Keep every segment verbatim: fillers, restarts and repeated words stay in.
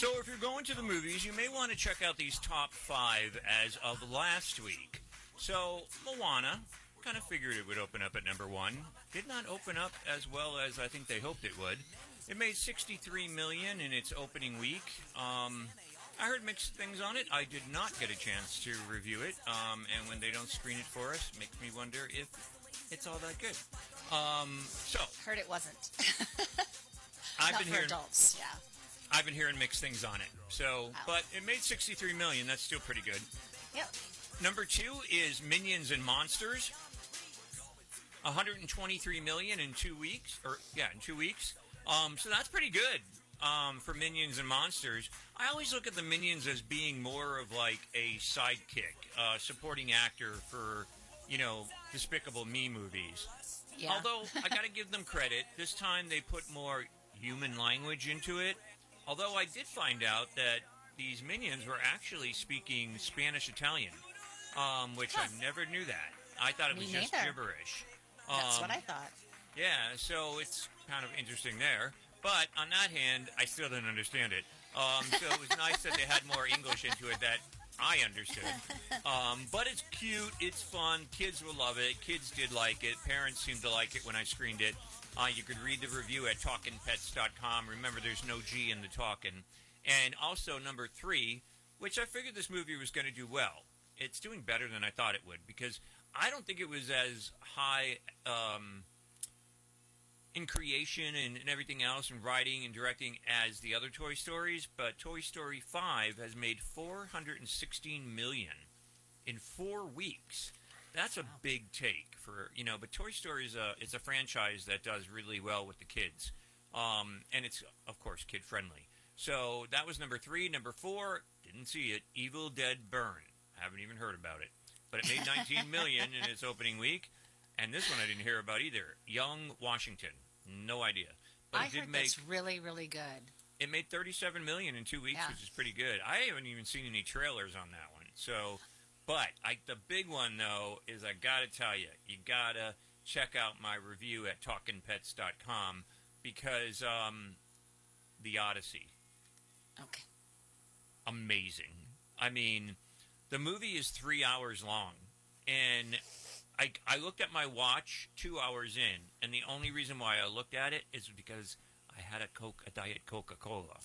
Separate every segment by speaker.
Speaker 1: So if you're going to the movies, you may want to check out these top five as of last week. So Moana, kind of figured it would open up at number one. Did not open up as well as I think they hoped it would. It made sixty-three million dollars in its opening week. Um, I heard mixed things on it. I did not get a chance to review it. Um, and when they don't screen it for us, it makes me wonder if it's all that good. Um, so
Speaker 2: Heard it wasn't.
Speaker 1: I've
Speaker 2: Not
Speaker 1: been
Speaker 2: for
Speaker 1: hearing
Speaker 2: adults, yeah.
Speaker 1: I've been hearing mixed things on it. So,
Speaker 2: Wow.
Speaker 1: but it made sixty-three million dollars. That's still pretty good.
Speaker 2: Yep.
Speaker 1: Number two is Minions and Monsters. one hundred twenty-three million dollars in two weeks, or yeah, in two weeks. Um, so that's pretty good um, for Minions and Monsters. I always look at the Minions as being more of like a sidekick, uh, supporting actor for, you know, Despicable Me movies.
Speaker 2: Yeah.
Speaker 1: Although I got to give them credit, this time they put more human language into it. Although I did find out that these Minions were actually speaking Spanish-Italian, um, which
Speaker 2: Huh.
Speaker 1: I never knew that. I thought it
Speaker 2: Me
Speaker 1: was just
Speaker 2: neither.
Speaker 1: gibberish.
Speaker 2: That's
Speaker 1: Um,
Speaker 2: what I thought.
Speaker 1: Yeah, so it's kind of interesting there. But on that hand, I still didn't understand it. Um, so it was nice that they had more English into it that I understood. Um, but it's cute. It's fun. Kids will love it. Kids did like it. Parents seemed to like it when I screened it. Uh, you could read the review at talkin pets dot com. Remember, there's no G in the talkin'. And also, number three, which I figured this movie was going to do well. It's doing better than I thought it would, because I don't think it was as high um, in creation and, and everything else, and writing and directing as the other Toy Stories, but Toy Story five has made four hundred sixteen million dollars in four weeks. That's a big take for, you know, but Toy Story is a, it's a franchise that does really well with the kids. Um, and it's, of course, kid-friendly. So that was number three. Number four, didn't see it, Evil Dead Burn. Haven't even heard about it. But it made nineteen million dollars in its opening week. And this one I didn't hear about either. Young Washington. No idea. But
Speaker 2: I
Speaker 1: it did
Speaker 2: heard
Speaker 1: make,
Speaker 2: that's really, really good.
Speaker 1: it made thirty-seven million dollars in two weeks,
Speaker 2: Yeah.
Speaker 1: which is pretty good. I haven't even seen any trailers on that one. So, but I, the big one, though, is I got to tell you, you got to check out my review at talkin pets dot com, because um, The Odyssey.
Speaker 2: Okay.
Speaker 1: Amazing. I mean, the movie is three hours long, and I, I looked at my watch two hours in, and the only reason why I looked at it is because I had a Coke, a Diet Coca-Cola,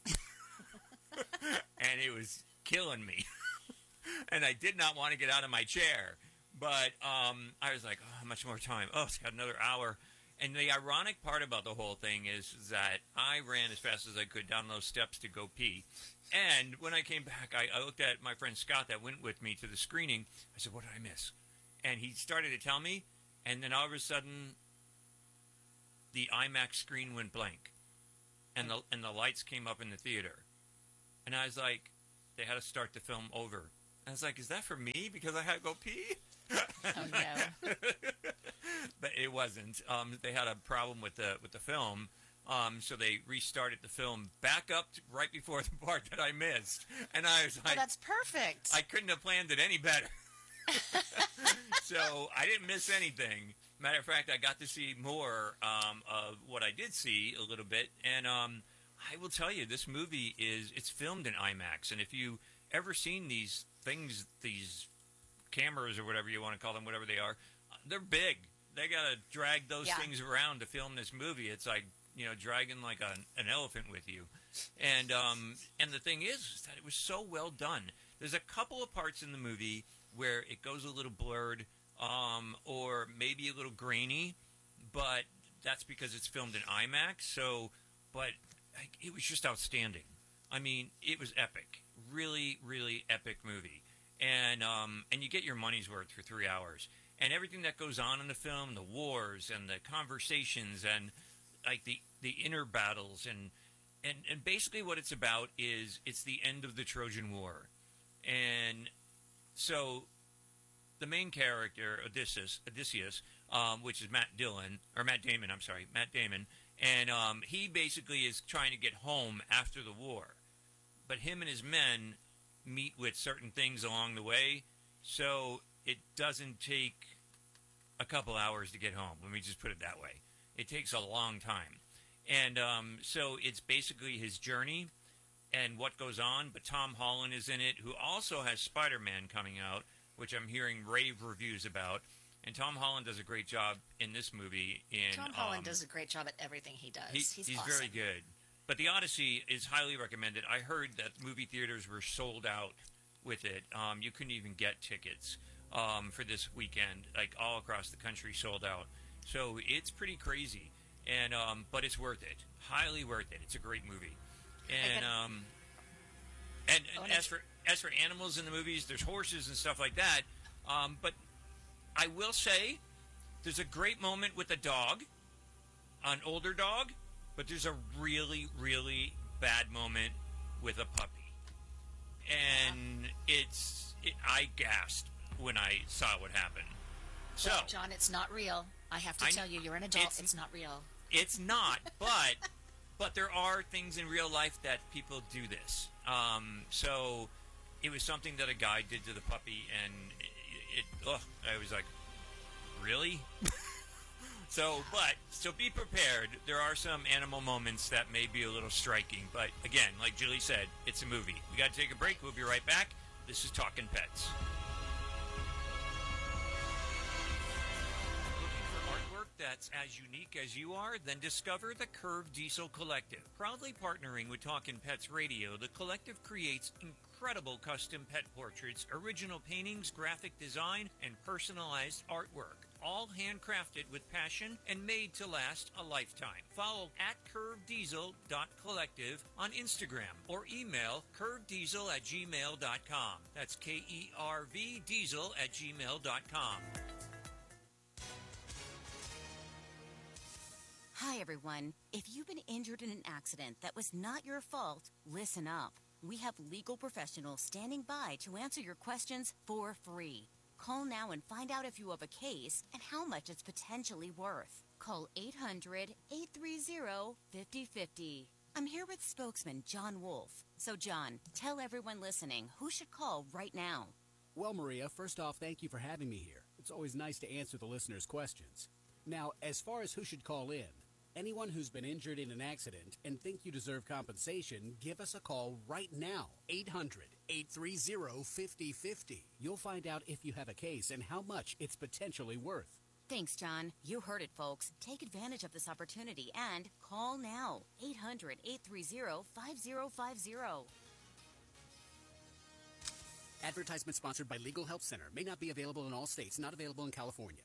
Speaker 1: and it was killing me, and I did not want to get out of my chair, but um, I was like, oh, how much more time? Oh, it's got another hour. And the ironic part about the whole thing is that I ran as fast as I could down those steps to go pee. And when I came back, I, I looked at my friend Scott that went with me to the screening. I said, what did I miss? And he started to tell me, and then all of a sudden, the IMAX screen went blank. And the, and the lights came up in the theater. And I was like, they had to start the film over. I was like, is that for me? Because I had to go pee?
Speaker 2: Oh, no.
Speaker 1: But it wasn't. Um, they had a problem with the with the film, um, so they restarted the film back up to right before the part that I missed. And I was
Speaker 2: Oh,
Speaker 1: like,
Speaker 2: that's perfect.
Speaker 1: I couldn't have planned it any better. So I didn't miss anything. Matter of fact, I got to see more um, of what I did see a little bit. And um, I will tell you, this movie is, it's filmed in IMAX. And if you ever seen these things, these cameras or whatever you want to call them, whatever they are, they're big. They got to drag those
Speaker 2: Yeah.
Speaker 1: things around to film this movie. It's like, you know, dragging like a, an elephant with you. And um, and the thing is, is that it was so well done. There's a couple of parts in the movie where it goes a little blurred um, or maybe a little grainy, but that's because it's filmed in IMAX. So, but like, it was just outstanding. I mean, it was epic. Really, really epic movie. And um, and you get your money's worth for three hours. And everything that goes on in the film, the wars and the conversations and like the, the inner battles and, and and basically what it's about is it's the end of the Trojan War. And so the main character, Odysseus, Odysseus um, which is Matt Dillon, or Matt Damon, I'm sorry, Matt Damon, and um, he basically is trying to get home after the war. But him and his men meet with certain things along the way, so it doesn't take a couple hours to get home. Let me just put it that way. It takes a long time. And um, so it's basically his journey. and what goes on, but Tom Holland is in it, who also has Spider-Man coming out, which I'm hearing rave reviews about. And Tom Holland does a great job in this movie. In
Speaker 2: Tom Holland
Speaker 1: um,
Speaker 2: does a great job at everything he does.
Speaker 1: he-
Speaker 2: he's
Speaker 1: he's
Speaker 2: awesome.
Speaker 1: very good. But The Odyssey is highly recommended. I heard that movie theaters were sold out with it. Um, you couldn't even get tickets um, for this weekend, like all across the country, sold out. So it's pretty crazy, and um, but it's worth it. Highly worth it. It's a great movie. And
Speaker 2: got-
Speaker 1: um, and,
Speaker 2: Oh,
Speaker 1: and
Speaker 2: and
Speaker 1: as for as for animals in the movies, there's horses and stuff like that. Um, but I will say, there's a great moment with a dog, an older dog, but there's a really, really bad moment with a puppy. And it's, it, I gasped when I saw what happened. So,
Speaker 2: Well, John, it's not real. I have to
Speaker 1: I-
Speaker 2: tell you, you're an adult.
Speaker 1: it's-
Speaker 2: It's, not real.
Speaker 1: it's not, but, but there are things in real life that people do this. Um, so, it was something that a guy did to the puppy, and it, it ugh, I was like, really? So, but, so be prepared. There are some animal moments that may be a little striking. But, again, like Julie said, it's a movie. We got to take a break. We'll be right back. This is Talking Pets. Looking for artwork that's as unique as you are? Then discover the Curve Diesel Collective. Proudly partnering with Talkin' Pets Radio, the collective creates incredible custom pet portraits, original paintings, graphic design, and personalized artwork. All handcrafted with passion and made to last a lifetime. Follow at curve diesel dot collective on Instagram or email curvediesel at gmail dot com. That's K E R V diesel at gmail dot com.
Speaker 3: Hi, everyone. If you've been injured in an accident that was not your fault, listen up. We have legal professionals standing by to answer your questions for free. Call now and find out if you have a case and how much it's potentially worth. Call eight hundred, eight three zero, five zero five zero. I'm here with spokesman John Wolf. So, John, tell everyone listening who should call right now.
Speaker 4: Well, Maria, first off, thank you for having me here. It's always nice to answer the listeners' questions. Now, as far as who should call in, anyone who's been injured in an accident and think you deserve compensation, give us a call right now. eight hundred, eight three zero, five zero five zero. You'll find out if you have a case and how much it's potentially worth.
Speaker 3: Thanks, John. You heard it, folks. Take advantage of this opportunity and call now. eight hundred, eight three zero, five zero five zero.
Speaker 4: Advertisement sponsored by Legal Help Center. May not be available in all states. Not available in California.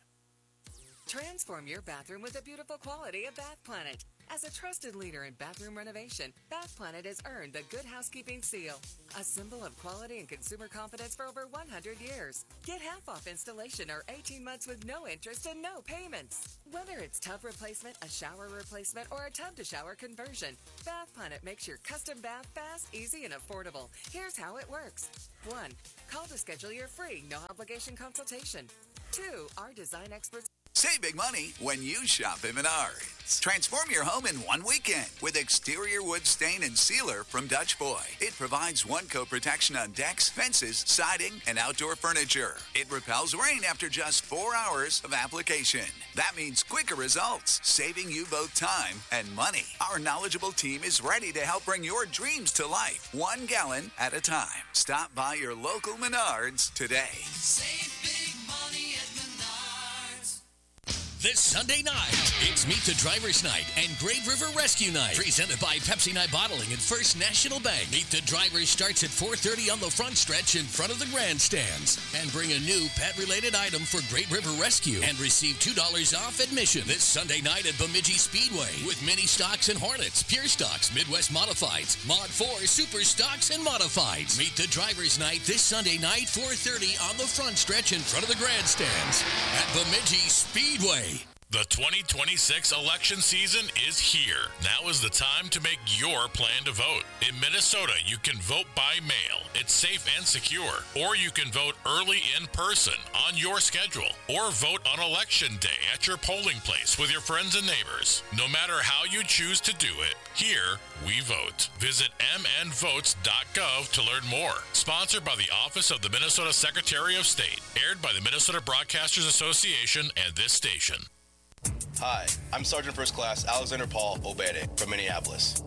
Speaker 5: Transform your bathroom with the beautiful quality of Bath Planet. As a trusted leader in bathroom renovation, Bath Planet has earned the Good Housekeeping Seal, a symbol of quality and consumer confidence for over one hundred years. Get half off installation or eighteen months with no interest and no payments. Whether it's tub replacement, a shower replacement, or a tub to shower conversion, Bath Planet makes your custom bath fast, easy, and affordable. Here's how it works. One, call to schedule your free, no obligation consultation. Two, our design experts.
Speaker 6: Save big money when you shop at Menards. Transform your home in one weekend with exterior wood stain and sealer from Dutch Boy. It provides one-coat protection on decks, fences, siding, and outdoor furniture. It repels rain after just four hours of application. That means quicker results, saving you both time and money. Our knowledgeable team is ready to help bring your dreams to life, one gallon at a time. Stop by your local Menards today.
Speaker 7: Save big money at Menards.
Speaker 8: This Sunday night, it's Meet the Drivers Night and Great River Rescue Night, presented by Pepsi Night Bottling and First National Bank. Meet the Drivers starts at four thirty on the front stretch in front of the grandstands. And bring a new pet-related item for Great River Rescue and receive two dollars off admission. This Sunday night at Bemidji Speedway with Mini Stocks and Hornets, Pure Stocks, Midwest Modifieds, Mod four, Super Stocks, and Modifieds. Meet the Drivers Night this Sunday night, four thirty on the front stretch in front of the grandstands at Bemidji Speedway.
Speaker 9: The twenty twenty-six election season is here. Now is the time to make your plan to vote. In Minnesota, you can vote by mail. It's safe and secure. Or you can vote early in person on your schedule. Or vote on election day at your polling place with your friends and neighbors. No matter how you choose to do it, here we vote. Visit m n votes dot gov to learn more. Sponsored by the Office of the Minnesota Secretary of State. Aired by the Minnesota Broadcasters Association and this station.
Speaker 10: Hi, I'm Sergeant First Class Alexander Paul Obede from Minneapolis.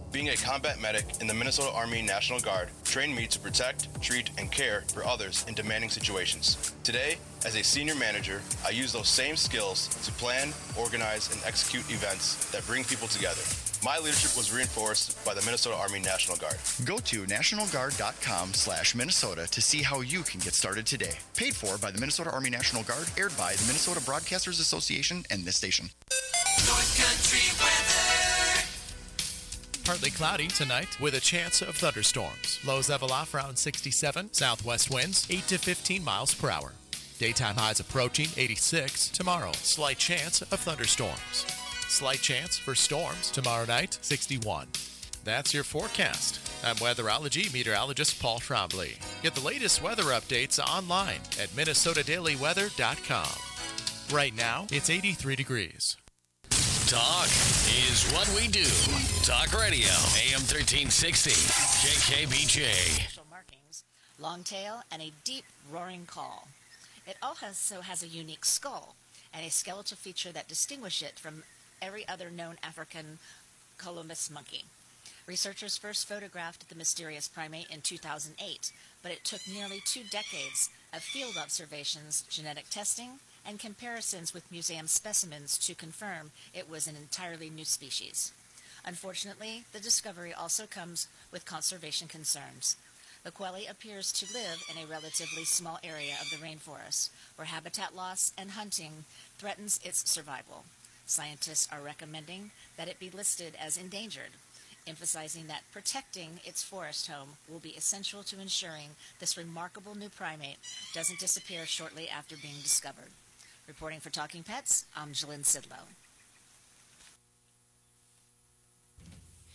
Speaker 10: Being a combat medic in the Minnesota Army National Guard trained me to protect, treat, and care for others in demanding situations. Today, as a senior manager, I use those same skills to plan, organize, and execute events that bring people together. My leadership was reinforced by the Minnesota Army National Guard.
Speaker 11: Go to national guard dot com slash Minnesota to see how you can get started today. Paid for by the Minnesota Army National Guard, aired by the Minnesota Broadcasters Association and this station.
Speaker 7: North Country weather.
Speaker 12: Partly cloudy tonight with a chance of thunderstorms. Lows level off around sixty-seven. Southwest winds eight to fifteen miles per hour. Daytime highs approaching eighty-six. Tomorrow, slight chance of thunderstorms. Slight chance for storms tomorrow night, sixty-one. That's your forecast. I'm weatherology meteorologist Paul Trombley. Get the latest weather updates online at minnesota daily weather dot com. Right now, it's eighty-three degrees.
Speaker 8: Talk is what we do. Talk Radio, A M thirteen sixty, K K B J.
Speaker 2: Special markings, long tail, and a deep roaring call. It also has a unique skull and a skeletal feature that distinguish it from every other known African colobus monkey. Researchers first photographed the mysterious primate in two thousand eight, but it took nearly two decades of field observations, genetic testing, and comparisons with museum specimens to confirm it was an entirely new species. Unfortunately, the discovery also comes with conservation concerns. The Quelly appears to live in a relatively small area of the rainforest, where habitat loss and hunting threatens its survival. Scientists are recommending that it be listed as endangered, emphasizing that protecting its forest home will be essential to ensuring this remarkable new primate doesn't disappear shortly after being discovered. Reporting for Talking Pets, I'm Jalynn Sidlow.